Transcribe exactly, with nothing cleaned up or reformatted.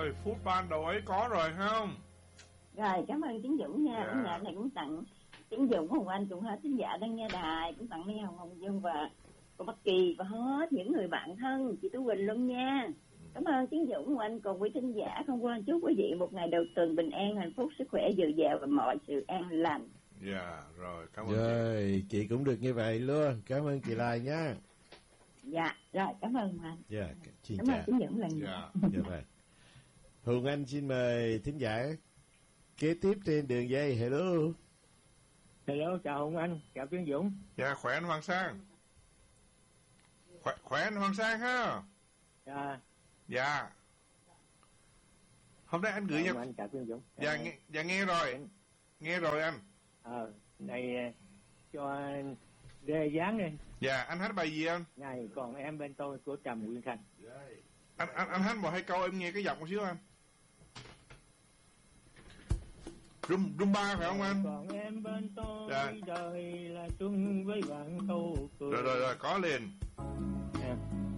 rồi, food ban đồ ấy có rồi không? Rồi, cảm ơn Tiến Dũng nha. Dạ. Bản nhạc này cũng tặng Tiến Dũng, Hồng Anh, cùng hết thính giả đang nghe đài, cũng tặng Mỹ Hồng, Hồng Dương và cô Bắc Kỳ và hết những người bạn thân, chị Tú Quỳnh luôn nha. Cảm ơn Tiến Dũng, Hồng Anh, cùng quý thính giả. Không quên chúc quý vị một ngày đầu tuần bình an, hạnh phúc, sức khỏe, dồi dào và mọi sự an lành. Dạ, rồi, cảm ơn Rồi, chị. chị cũng được như vậy luôn. Cảm ơn chị Lai nha. Dạ, rồi, cảm ơn Hồng Anh. Dạ, xin Cảm chào. ơn Tiến Dũng lần nữa. Dạ. Dạ vâng. Hùng Anh xin mời thính giả kế tiếp trên đường dây. Hello. Hello, chào Hùng Anh, chào Tiến Dũng. Dạ, khỏe anh Hoàng Sang. Khỏe, khỏe anh Hoàng Sang ha. Dạ. Dạ. Hôm nay anh gửi Hùng nhạc. Anh, chào Tiến Dũng. Dạ, nghe, dạ nghe rồi. Nghe rồi anh. Ờ, này cho Rê Giáng đi. Dạ, anh hát bài gì anh? Ngày còn em bên tôi của Trầm Nguyên Khanh. Anh anh anh hát một hai câu em nghe cái giọng một xíu anh. Rum Rumba phải không anh? Còn em bên tôi Dạ. đời là xuân với vạn câu cười. Rồi rồi rồi, có liền. À.